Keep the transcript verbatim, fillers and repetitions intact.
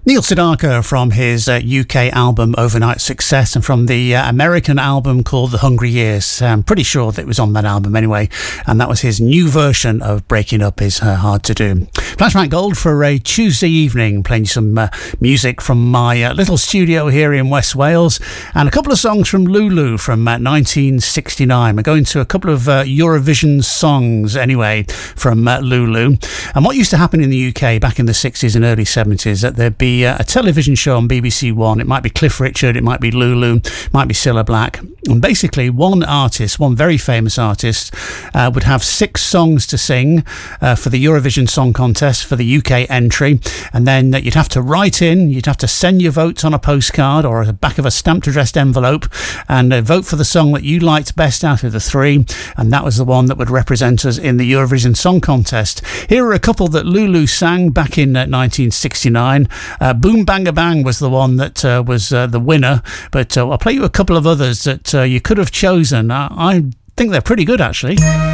Neil Sedaka from his uh, U K album Overnight Success, and from the uh, American album called The Hungry Years. I'm pretty sure that it was on that album anyway, and that was his new version of Breaking Up Is uh, Hard to Do. Flashback Gold for a Tuesday evening, playing you some uh, music from my uh, little studio here in West Wales, and a couple of songs from Lulu from uh, nineteen sixty-nine. We're going to a couple of uh, Eurovision songs anyway from uh, Lulu. And what used to happen in the U K back in the sixties and early seventies, that there'd be Uh, a television show on B B C One. It might be Cliff Richard, it might be Lulu, it might be Cilla Black, and basically one artist, one very famous artist, uh, would have six songs to sing uh, for the Eurovision Song Contest for the U K entry, and then uh, you'd have to write in, you'd have to send your votes on a postcard or at the back of a stamped addressed envelope, and uh, vote for the song that you liked best out of the three, and that was the one that would represent us in the Eurovision Song Contest. Here are a couple that Lulu sang back in uh, nineteen sixty-nine. Uh, Boom Banga Bang was the one that uh, was uh, the winner, but uh, I'll play you a couple of others that uh, you could have chosen. I, I think they're pretty good, actually.